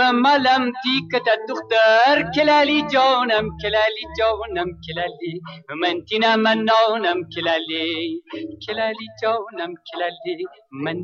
ملم تيكة الدختر كلالي جونم كلالي جونم كلالي من تنا منونم كلالي كلالي جونم كلالي من